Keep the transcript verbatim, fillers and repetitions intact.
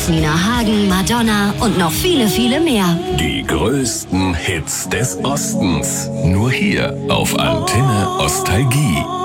Prince, Nina Hagen, Madonna und noch viele, viele mehr. Die größten Hits des Ostens. Nur hier auf Antenne Ostalgie.